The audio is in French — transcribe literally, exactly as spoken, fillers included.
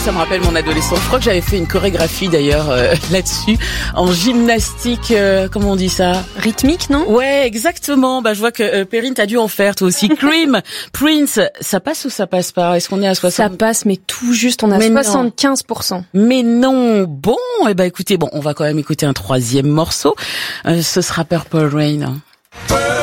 ça me rappelle mon adolescence. Je crois que j'avais fait une chorégraphie d'ailleurs euh, là-dessus, en gymnastique, euh, comment on dit ça ? Rythmique, non ? Ouais, exactement. Bah, je vois que euh, Perrine, t'as dû en faire toi aussi. Cream, Prince, ça passe ou ça passe pas ? Est-ce qu'on est à soixante ? Ça passe, mais tout juste, on a mais soixante-quinze pour cent. Non. Mais non, bon, eh ben écoutez, bon, on va quand même écouter un troisième morceau. Euh, ce sera Purple Rain.